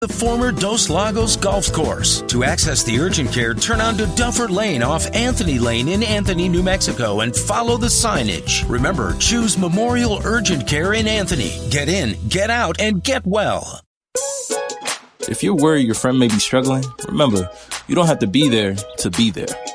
The former Dos Lagos Golf Course. To access the urgent care, turn onto Duffer Lane off Anthony Lane in Anthony, New Mexico, and follow the signage. Remember, choose Memorial Urgent Care in Anthony. Get in, get out, and get well. If you're worried your friend may be struggling, remember, you don't have to be there to be there.